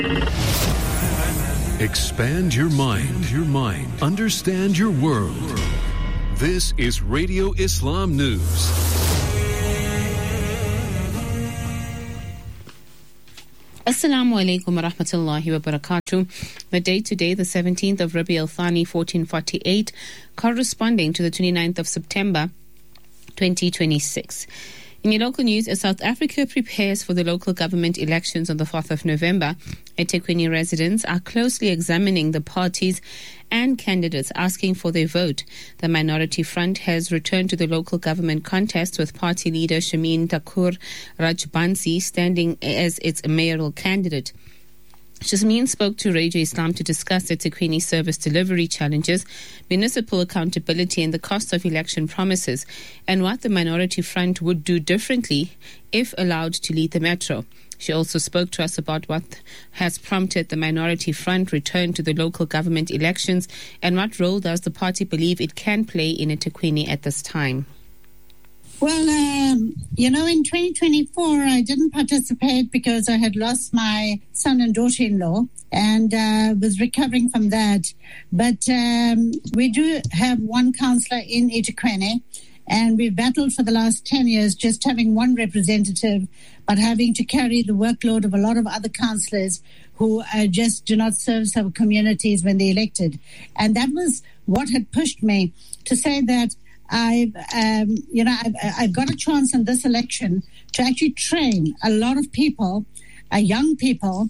Expand your mind. Understand your world. This is Radio Islam News. Assalamu alaikum wa rahmatullahi wa barakatuh. The date today, the 17th of Rabi al-Thani, 1448, corresponding to the 29th of September, 2026. In your local news, as South Africa prepares for the local government elections on the 4th of November, eThekwini residents are closely examining the parties and candidates asking for their vote. The Minority Front has returned to the local government contest with party leader Shamin Thakur Rajbansi standing as its mayoral candidate. Jasmine spoke to Radio Islam to discuss eThekwini service delivery challenges, municipal accountability and the cost of election promises, and what the Minority Front would do differently if allowed to lead the metro. She also spoke to us about what has prompted the Minority Front return to the local government elections and what role does the party believe it can play in eThekwini at this time. Well, in 2024, I didn't participate because I had lost my son and daughter-in-law and was recovering from that. But we do have one councillor in eThekwini, and we've battled for the last 10 years just having one representative, but having to carry the workload of a lot of other councillors who just do not serve our communities when they're elected. And that was what had pushed me to say that I've got a chance in this election to actually train a lot of people, young people.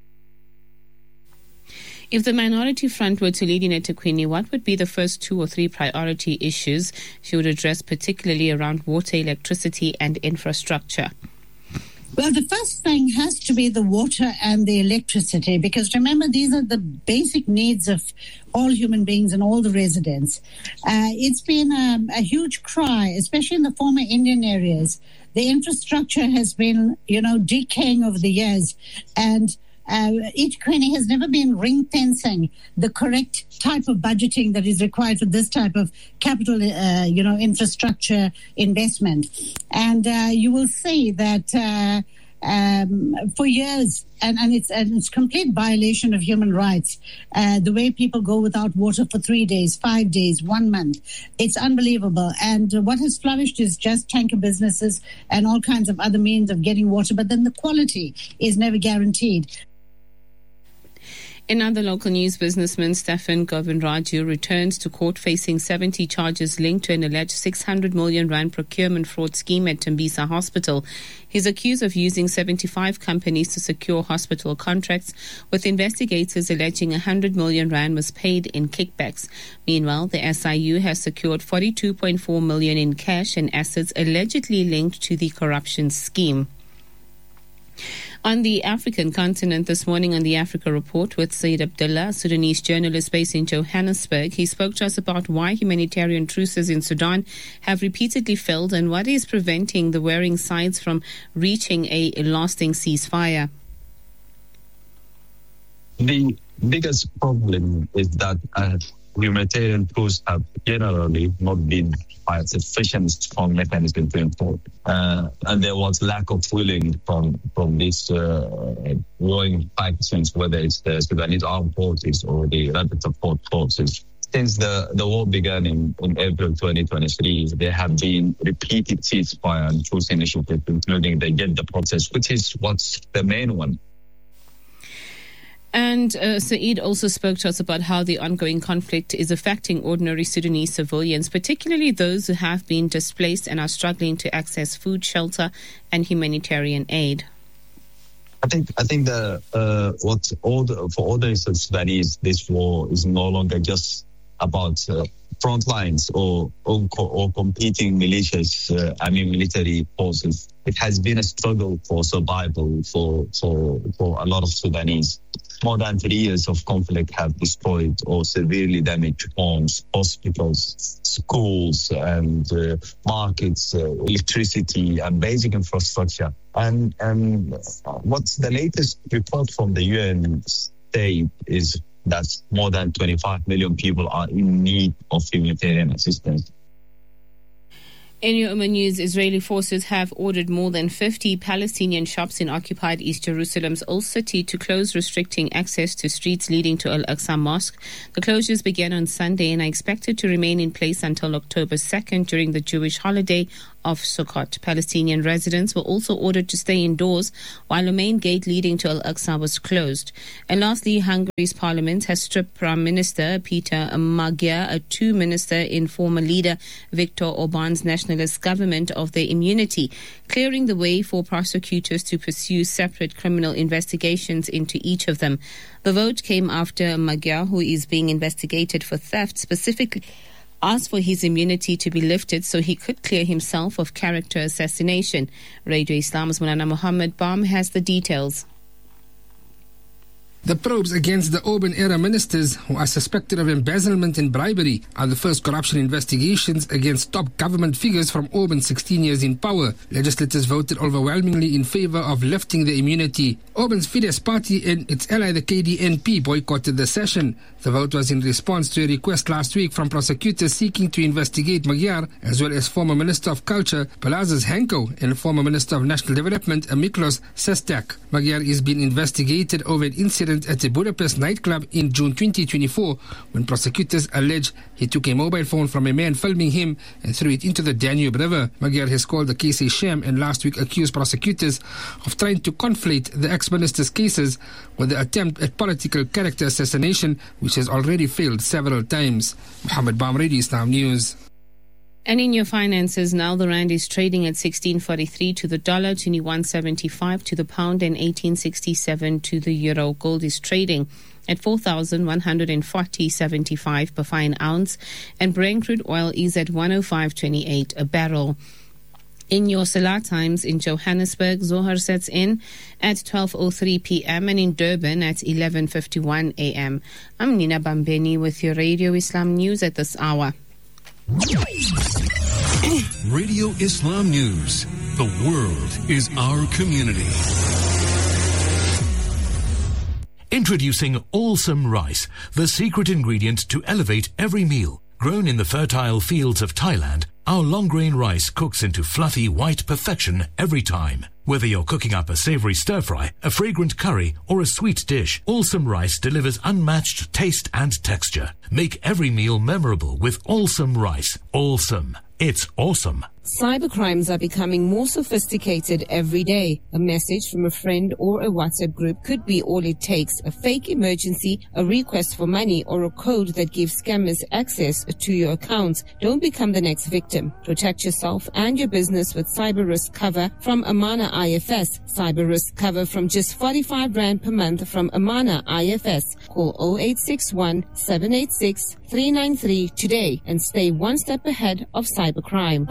If the Minority Front were to lead in eThekwini, what would be the first 2 or 3 priority issues she would address, particularly around water, electricity and infrastructure? Well, the first thing has to be the water and the electricity, because remember, these are the basic needs of all human beings and all the residents. It's been a huge cry, especially in the former Indian areas. The infrastructure has been, decaying over the years, and eThekwini has never been ring-fencing the correct type of budgeting that is required for this type of capital, infrastructure investment. And you will see that for years, and it's complete violation of human rights, the way people go without water for 3 days, 5 days, 1 month. It's unbelievable. And what has flourished is just tanker businesses and all kinds of other means of getting water, but then the quality is never guaranteed. In other local news, businessman Stephan Govindraju returns to court facing 70 charges linked to an alleged 600 million rand procurement fraud scheme at Tembisa Hospital. He's accused of using 75 companies to secure hospital contracts, with investigators alleging 100 million rand was paid in kickbacks. Meanwhile, the SIU has secured 42.4 million in cash and assets allegedly linked to the corruption scheme. On the African continent this morning on the Africa Report with Saeed Abdullah, a Sudanese journalist based in Johannesburg, he spoke to us about why humanitarian truces in Sudan have repeatedly failed and what is preventing the warring sides from reaching a lasting ceasefire. The biggest problem is that humanitarian truces have generally not been by a sufficient strong mechanism to enforce. And there was lack of willing from these growing factions, whether it's the Sudanese armed forces or the rapid support forces. Since the war began in April 2023, there have been repeated ceasefire and truce initiatives, including the Jeddah process, which is what's the main one. And Saeed also spoke to us about how the ongoing conflict is affecting ordinary Sudanese civilians, particularly those who have been displaced and are struggling to access food, shelter, and humanitarian aid. I think for ordinary Sudanese, this war is no longer just about front lines or competing militias, military forces. It has been a struggle for survival for a lot of Sudanese. More than 3 years of conflict have destroyed or severely damaged homes, hospitals, schools, and markets, electricity, and basic infrastructure. And what's the latest report from the UN state is that more than 25 million people are in need of humanitarian assistance. In your news, Israeli forces have ordered more than 50 Palestinian shops in occupied East Jerusalem's Old City to close, restricting access to streets leading to Al-Aqsa Mosque. The closures began on Sunday and are expected to remain in place until October 2nd during the Jewish holiday of Sukkot. Palestinian residents were also ordered to stay indoors while the main gate leading to Al-Aqsa was closed. And lastly, Hungary's parliament has stripped Prime Minister Peter Magyar, a two-minister in former leader Viktor Orban's nationalist government, of their immunity, clearing the way for prosecutors to pursue separate criminal investigations into each of them. The vote came after Magyar, who is being investigated for theft, specifically asked for his immunity to be lifted so he could clear himself of character assassination. Radio Islam's Mulana Muhammad Bam has the details. The probes against the Orban-era ministers who are suspected of embezzlement and bribery are the first corruption investigations against top government figures from Orban's 16 years in power. Legislators voted overwhelmingly in favor of lifting the immunity. Orban's Fidesz party and its ally the KDNP boycotted the session. The vote was in response to a request last week from prosecutors seeking to investigate Magyar, as well as former Minister of Culture Balázs Henko and former Minister of National Development Miklos Sestak. Magyar is being investigated over an incident at a Budapest nightclub in June 2024 when prosecutors allege he took a mobile phone from a man filming him and threw it into the Danube River. Magyar has called the case a sham and last week accused prosecutors of trying to conflate the ex-minister's cases with the attempt at political character assassination, which has already failed several times. Muhammad Bam, Radio Islam News. And in your finances now, the rand is trading at 16.43 to the dollar, 21.75 to the pound, and 18.67 to the euro. Gold is trading at 4,140.75 per fine ounce, and Brent crude oil is at 105.28 a barrel. In your Salah times, in Johannesburg, Zohar sets in at 12:03 p.m. and in Durban at 11:51 a.m. I'm Nina Bambeni with your Radio Islam News at this hour. Radio Islam News. The world is our community. Introducing Allsome Rice, the secret ingredient to elevate every meal. Grown in the fertile fields of Thailand, our long-grain rice cooks into fluffy white perfection every time. Whether you're cooking up a savory stir-fry, a fragrant curry, or a sweet dish, Allsome Rice delivers unmatched taste and texture. Make every meal memorable with Allsome Rice. Allsome. It's awesome. Cybercrimes are becoming more sophisticated every day. A message from a friend or a WhatsApp group could be all it takes. A fake emergency, a request for money, or a code that gives scammers access to your accounts. Don't become the next victim. Protect yourself and your business with cyber risk cover from Amana IFS. Cyber risk cover from just 45 Rand per month from Amana IFS. Call 0861 786 393 today and stay one step ahead of cybercrime.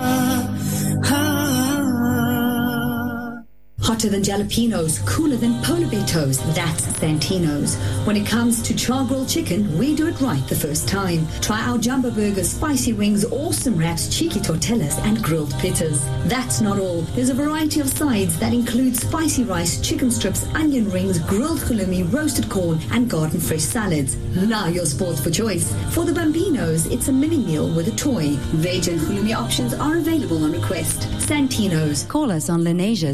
Hotter than jalapenos, cooler than polar bear toes, that's Santino's. When it comes to char-grilled chicken, we do it right the first time. Try our jumbo burgers, spicy wings, awesome wraps, cheeky tortillas, and grilled pittas. That's not all. There's a variety of sides that include spicy rice, chicken strips, onion rings, grilled halloumi, roasted corn, and garden fresh salads. Now your sports for choice. For the Bambinos, it's a mini meal with a toy. Veg and halloumi options are available on request. Santino's. Call us on Lenasia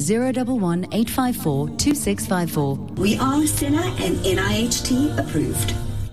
011-854-2654. We are SINA and NIHT approved.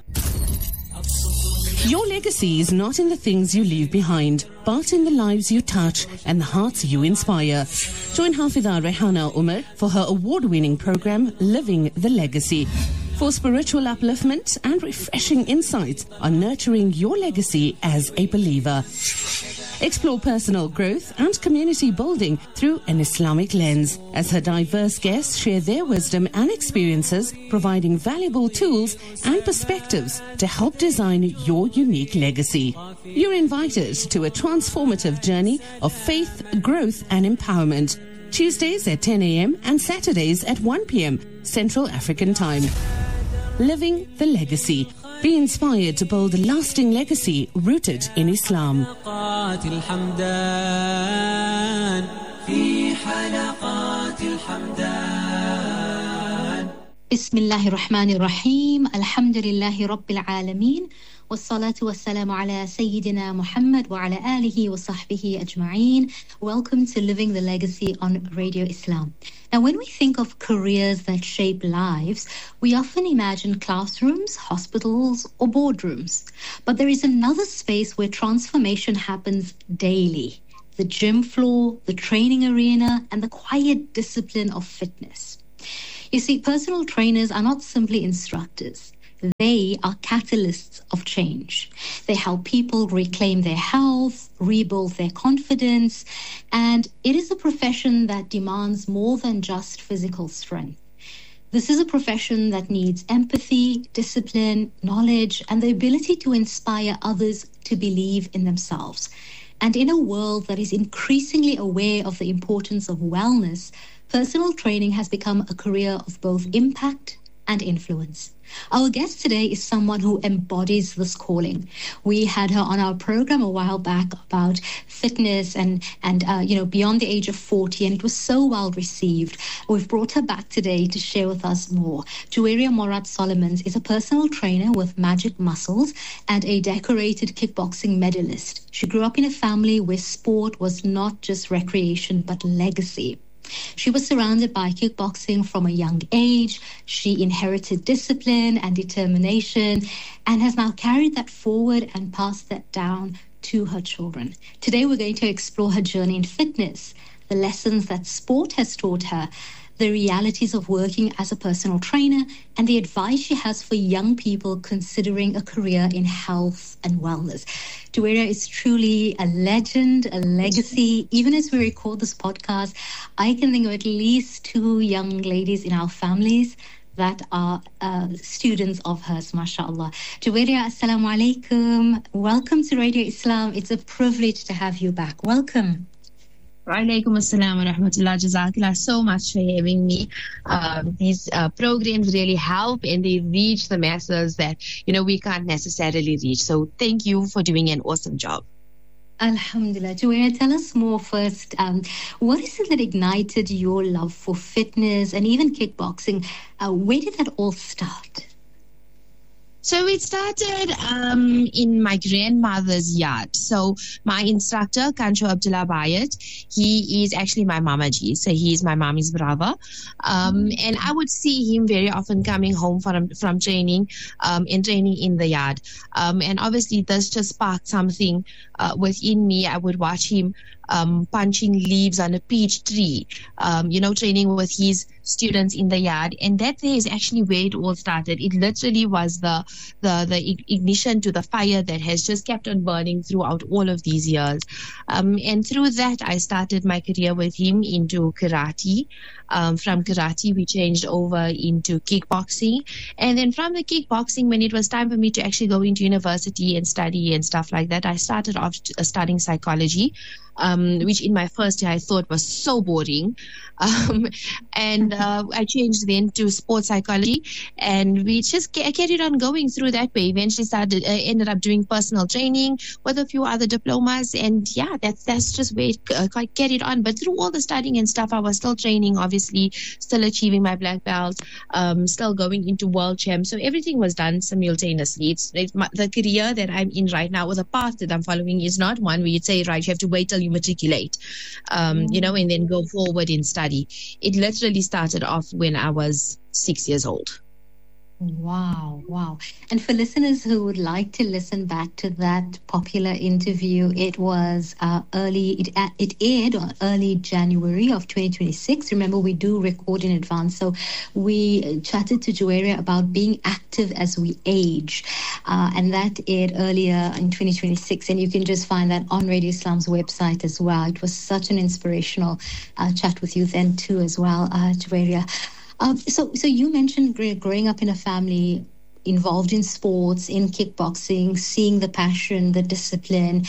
Your legacy is not in the things you leave behind, but in the lives you touch and the hearts you inspire. Join Hafidha Rehana Umar for her award-winning program, Living the Legacy, for spiritual upliftment and refreshing insights on nurturing your legacy as a believer. Explore personal growth and community building through an Islamic lens, as her diverse guests share their wisdom and experiences, providing valuable tools and perspectives to help design your unique legacy. You're invited to a transformative journey of faith, growth and empowerment. Tuesdays at 10 a.m. and Saturdays at 1 p.m. Central African Time. Living the Legacy. Be inspired to build a lasting legacy rooted in Islam. Bismillahir Rahmanir Rahim. Alhamdulillahi Rabbil Alameen. والصلاة والسلام على سيدنا محمد وعلى آله وصحبه أجمعين. Welcome to Living the Legacy on Radio Islam. Now, when we think of careers that shape lives, we often imagine classrooms, hospitals, or boardrooms. But there is another space where transformation happens daily: the gym floor, the training arena, and the quiet discipline of fitness. You see, personal trainers are not simply instructors. They are catalysts of change. They help people reclaim their health, rebuild their confidence, and it is a profession that demands more than just physical strength. This is a profession that needs empathy, discipline, knowledge, and the ability to inspire others to believe in themselves. And in a world that is increasingly aware of the importance of wellness, personal training has become a career of both impact and influence. Our guest today is someone who embodies this calling. We had her on our program a while back about fitness and beyond the age of 40, and it was so well received. We've brought her back today to share with us more. Juwairiya Morad Solomons is a personal trainer with Magic Muscles and a decorated kickboxing medalist. She grew up in a family where sport was not just recreation but legacy. She was surrounded by kickboxing from a young age. She inherited discipline and determination and has now carried that forward and passed that down to her children. Today we're going to explore her journey in fitness, the lessons that sport has taught her, the realities of working as a personal trainer, and the advice she has for young people considering a career in health and wellness. Juwairiya is truly a legend, a legacy. Even as we record this podcast, I can think of at least 2 young ladies in our families that are students of hers, mashallah. Juwairiya, assalamu alaikum. Welcome to Radio Islam. It's a privilege to have you back. Welcome. Walaikum assalam wa rahmatullah. Jazakallah so much for having me. These programs really help and they reach the masses that, we can't necessarily reach. So thank you for doing an awesome job. Alhamdulillah. Juwairiya, tell us more first. What is it that ignited your love for fitness and even kickboxing? Where did that all start? So it started in my grandmother's yard. So my instructor, Kancho Abdullah Bayat, he is actually my mamaji. So he is my mommy's brother. And I would see him very often coming home from training and training in the yard. And obviously this just sparked something within me. I would watch him punching leaves on a peach tree, training with his students in the yard. And that there is actually where it all started. It literally was the ignition to the fire that has just kept on burning throughout all of these years. And through that, I started my career with him into karate. From karate, we changed over into kickboxing. And then from the kickboxing, when it was time for me to actually go into university and study and stuff like that, I started off studying psychology. Which in my first year I thought was so boring. And I changed then to sports psychology, and we just carried on going through that way. Eventually ended up doing personal training with a few other diplomas, and yeah, that's just where it carried on. But through all the studying and stuff, I was still training, obviously, still achieving my black belt, still going into world champ. So everything was done simultaneously. The career that I'm in right now, or the path that I'm following, is not one where you'd say, right, you have to wait till you matriculate, and then go forward in study. It literally started off when I was 6 years old. Wow. And for listeners who would like to listen back to that popular interview, it was it aired on early January of 2026. Remember, we do record in advance. So we chatted to Juwairiya about being active as we age. And that aired earlier in 2026. And you can just find that on Radio Islam's website as well. It was such an inspirational chat with you then too as well, Juwairiya. So you mentioned growing up in a family involved in sports, in kickboxing, seeing the passion, the discipline.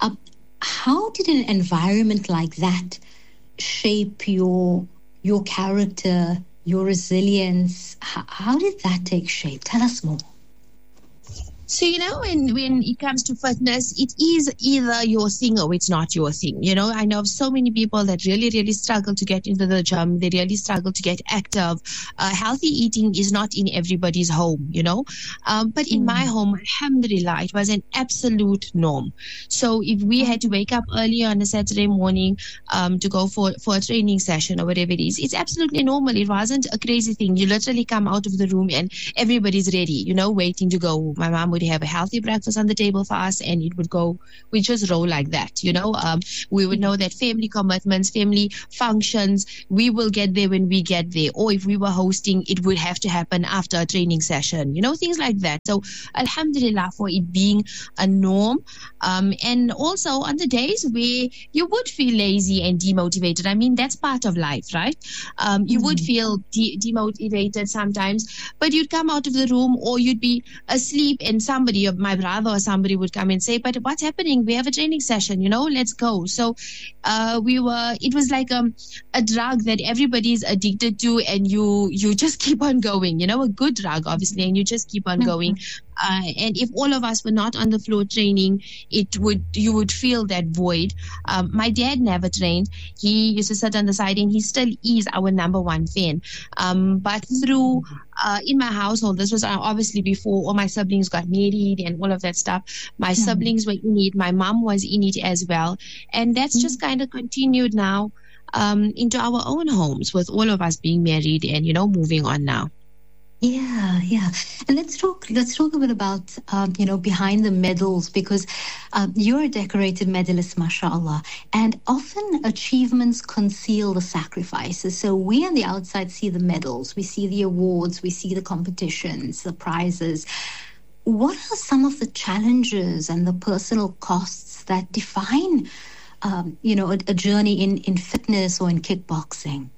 How did an environment like that shape your character, your resilience? How did that take shape? Tell us more. So, when it comes to fitness, it is either your thing or it's not your thing. I know of so many people that really, really struggle to get into the gym. They really struggle to get active. Healthy eating is not in everybody's home, But in my home, alhamdulillah, it was an absolute norm. So if we had to wake up early on a Saturday morning to go for a training session or whatever it is, it's absolutely normal. It wasn't a crazy thing. You literally come out of the room and everybody's ready, waiting to go. My mom would have a healthy breakfast on the table for us, and it would go, we just roll like that, we would know that family commitments, family functions, we will get there when we get there. Or if we were hosting, it would have to happen after a training session, things like that. So alhamdulillah for it being a norm. And also on the days where you would feel lazy and demotivated, I mean, that's part of life, right? You would feel demotivated sometimes, but you'd come out of the room or you'd be asleep and somebody, my brother or somebody would come and say, but what's happening? We have a training session, let's go. So it was like a drug that everybody's addicted to, and you just keep on going, a good drug, obviously, and you just keep on going. And if all of us were not on the floor training, you would feel that void. My dad never trained. He used to sit on the side, and he still is our number one fan. But through in my household, this was obviously before all my siblings got married and all of that stuff. My siblings were in it. My mom was in it as well. And that's just kind of continued now into our own homes, with all of us being married and, moving on now. Yeah. And let's talk a bit about, behind the medals, because you're a decorated medalist, mashallah, and often achievements conceal the sacrifices. So we on the outside see the medals, we see the awards, we see the competitions, the prizes. What are some of the challenges and the personal costs that define, a journey in fitness or in kickboxing?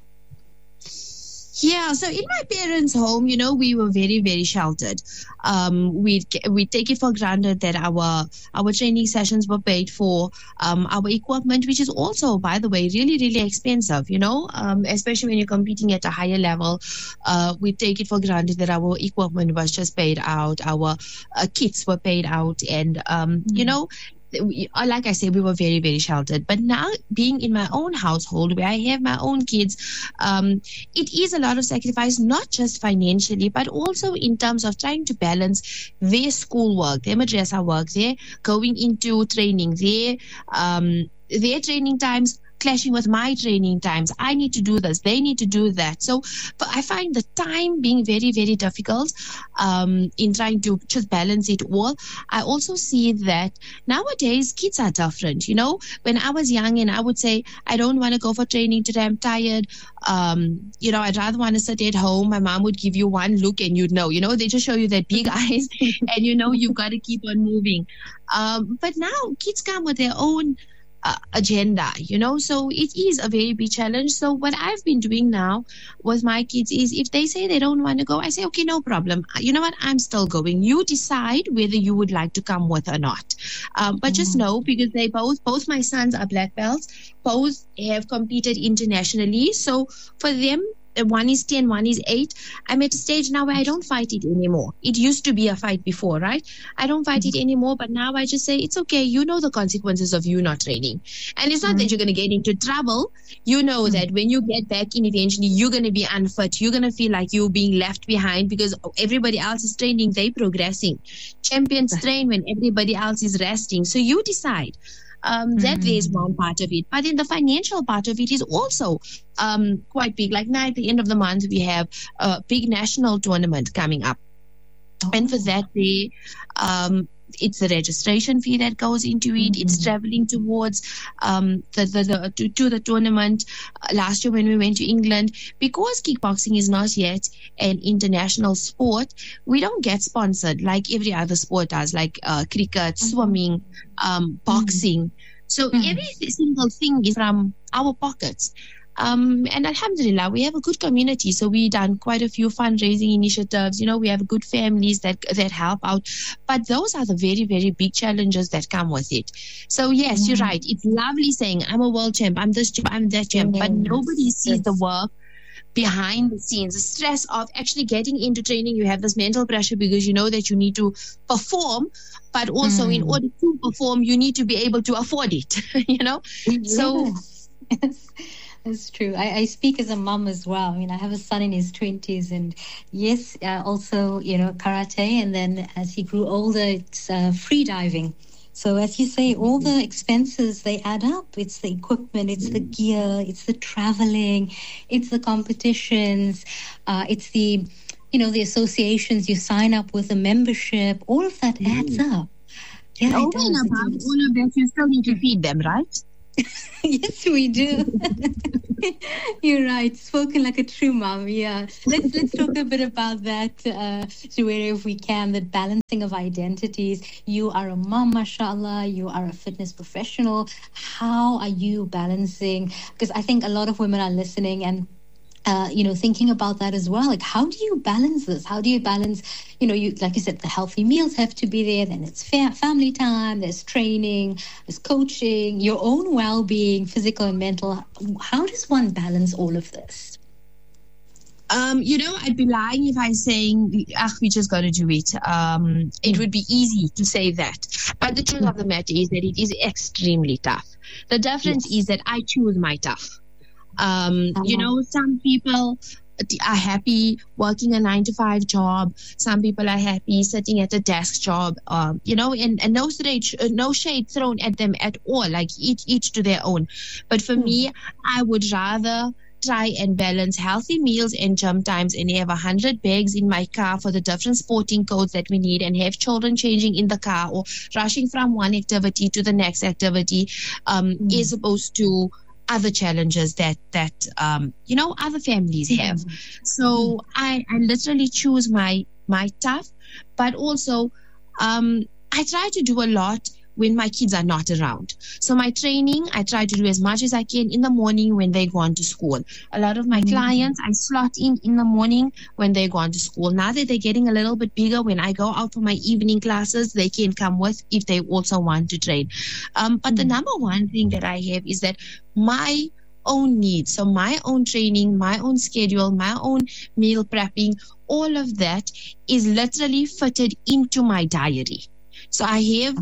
Yeah, so in my parents' home, we were very, very sheltered. We take it for granted that our training sessions were paid for, our equipment, which is also, by the way, really, really expensive, especially when you're competing at a higher level. We take it for granted that our equipment was just paid out, our kits were paid out, and, like I said, we were very, very sheltered. But now, being in my own household where I have my own kids, it is a lot of sacrifice, not just financially, but also in terms of trying to balance their schoolwork, their madrasa work, their going into training, their training times clashing with my training times. I need to do this, they need to do that. So I find the time being very, very difficult in trying to just balance it all. I also see that nowadays kids are different. When I was young and I would say, I don't want to go for training today, I'm tired. I'd rather want to sit at home. My mom would give you one look and you'd know, they just show you that big eyes and you've got to keep on moving. But now kids come with their own agenda, so it is a very big challenge. So what I've been doing now with my kids is, if they say they don't want to go, I say, okay, no problem. You know what? I'm still going. You decide whether you would like to come with or not. But just know, because they both my sons are black belts, both have competed internationally. So for them, one is 10, one is 8. I'm at a stage now where I don't fight it anymore. It used to be a fight before, right? I don't fight it anymore, but now I just say, it's okay. You know the consequences of you not training. And it's not that you're going to get into trouble. You know that when you get back in, eventually you're going to be unfit. You're going to feel like you're being left behind because everybody else is training. They're progressing. Champions train when everybody else is resting. So you decide. That is one part of it. But then the financial part of it is also quite big. Like now at the end of the month, we have a big national tournament coming up. And for that, it's a registration fee that goes into it. It's traveling towards to the tournament. Last year when we went to England, because kickboxing is not yet an international sport, we don't get sponsored like every other sport does, like cricket, swimming, boxing. So every single thing is from our pockets. And alhamdulillah, we have a good community. So we've done quite a few fundraising initiatives. We have good families that help out. But those are the very, very big challenges that come with it. So yes, you're right. It's lovely saying, I'm a world champ, I'm this champ, I'm that champ. But nobody sees the work behind the scenes, the stress of actually getting into training. You have this mental pressure because you know that you need to perform, but also in order to perform, you need to be able to afford it, So yes. That's true. I speak as a mom as well. I mean, I have a son in his 20s, and yes, also, karate. And then as he grew older, it's free diving. So as you say, all the expenses, they add up. It's the equipment, it's the gear, it's the traveling, it's the competitions, it's the, the associations you sign up with, a membership. All of that adds up. Yeah, over and above all of that, you still need to feed them, right? Yes, we do. You're right. Spoken like a true mom. Yeah. Let's talk a bit about that, Zuwaira, if we can. That balancing of identities. You are a mom, mashallah. You are a fitness professional. How are you balancing? Because I think a lot of women are listening and thinking about that as well. Like, how do you balance this? How do you balance, like you said, the healthy meals have to be there. Then it's family time. There's training, there's coaching, your own well-being, physical and mental. How does one balance all of this? I'd be lying if I saying, we just got to do it. It would be easy to say that. But the truth of the matter is that it is extremely tough. The difference is that I choose my tough. Some people are happy working a 9-to-5 job. Some people are happy sitting at a desk job, and no shade thrown at them at all, like each to their own. But for me, I would rather try and balance healthy meals and gym times and have 100 bags in my car for the different sporting codes that we need, and have children changing in the car or rushing from one activity to the next activity, as opposed to other challenges that other families have. So I literally choose my tough, but also I try to do a lot when my kids are not around. So my training, I try to do as much as I can in the morning when they go on to school. A lot of my clients, I slot in the morning when they go on to school. Now that they're getting a little bit bigger, when I go out for my evening classes, they can come with if they also want to train. But the number one thing that I have is that my own needs, so my own training, my own schedule, my own meal prepping, all of that is literally fitted into my diary. So I have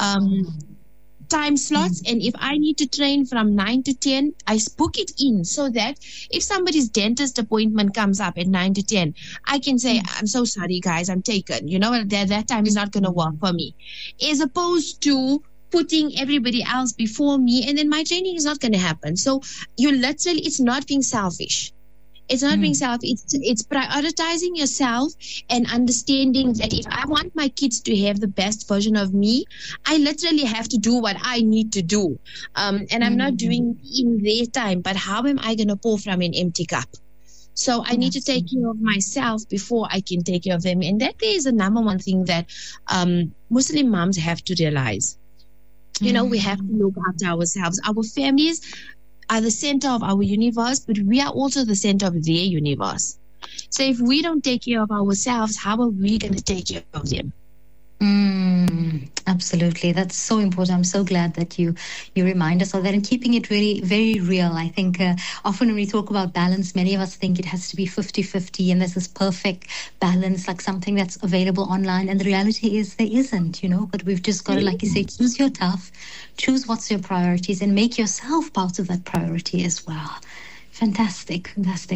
time slots, and if I need to train from 9 to 10, I book it in so that if somebody's dentist appointment comes up at 9 to 10, I can say, I'm so sorry, guys, I'm taken. That time is not going to work for me. As opposed to putting everybody else before me, and then my training is not going to happen. So it's not being selfish. It's not being selfish. It's prioritizing yourself and understanding that if I want my kids to have the best version of me, I literally have to do what I need to do. And I'm not doing in their time, but how am I going to pour from an empty cup? So I need to take care of myself before I can take care of them. And that is the number one thing that Muslim moms have to realize. We have to look after ourselves. Our families are the center of our universe, but we are also the center of their universe. So if we don't take care of ourselves, how are we going to take care of them? Absolutely. That's so important. I'm so glad that you remind us of that, and keeping it really very real. I think often when we talk about balance, many of us think it has to be 50-50 and there's this perfect balance, like something that's available online. And the reality is there isn't, but we've just got to, like you say, choose your tough, choose what's your priorities, and make yourself part of that priority as well. Fantastic.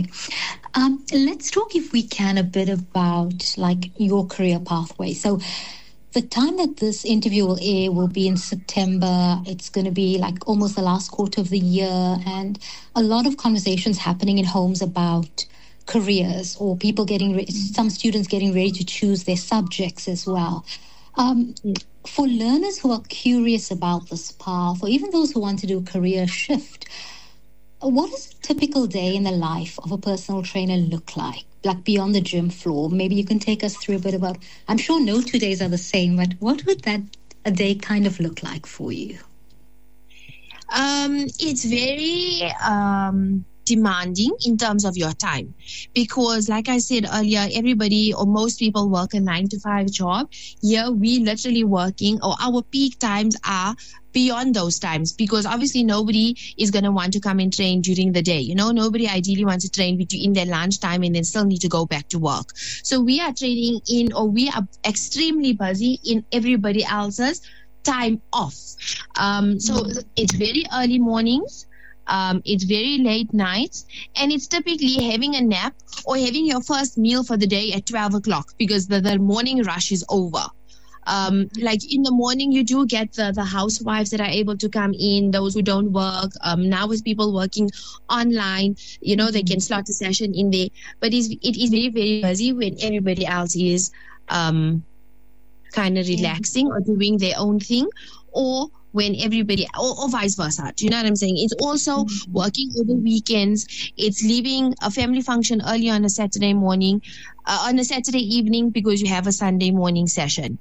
Let's talk, if we can, a bit about your career pathway. So the time that this interview will air will be in September. It's going to be almost the last quarter of the year, and a lot of conversations happening in homes about careers, or people some students getting ready to choose their subjects as well. For learners who are curious about this path, or even those who want to do a career shift, what does a typical day in the life of a personal trainer look like beyond the gym floor? Maybe you can take us through a bit about, I'm sure no 2 days are the same, but what would a day kind of look like for you? It's very demanding in terms of your time, because like I said earlier, everybody or most people work a 9-to-5 job. Here we literally working, or our peak times are beyond those times, because obviously nobody is going to want to come and train during the day. Nobody ideally wants to train with you in their lunchtime and then still need to go back to work. So we are training in, or we are extremely busy in everybody else's time off. So it's very early mornings. It's very late nights, and it's typically having a nap or having your first meal for the day at 12 o'clock because the morning rush is over. Like in the morning, you do get the housewives that are able to come in, those who don't work. Now with people working online, they can slot a session in there. But it is very, very busy when everybody else is kind of relaxing or doing their own thing, or when everybody, or vice versa. Do you know what I'm saying? It's also working over weekends. It's leaving a family function early on a Saturday morning, on a Saturday evening because you have a Sunday morning session.